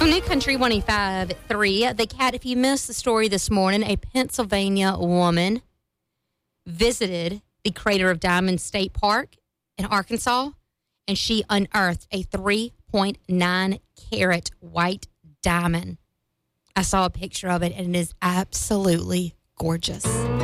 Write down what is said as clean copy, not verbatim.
On New Country 105.3, the cat, if you missed the story this morning, a Pennsylvania woman visited the Crater of Diamonds State Park in Arkansas, and she unearthed a 3.9 carat white diamond. I saw a picture of it, and it is absolutely gorgeous.